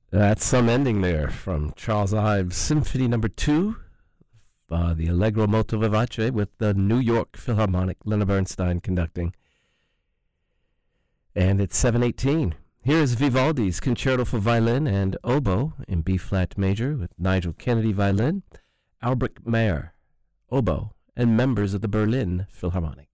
That's some ending there from Charles Ives' Symphony Number 2, the Allegro molto vivace with the New York Philharmonic, Leonard Bernstein conducting. And it's 7:18. Here's Vivaldi's Concerto for Violin and Oboe in B-flat major with Nigel Kennedy violin, Albrecht Meyer oboe, and members of the Berlin Philharmonic.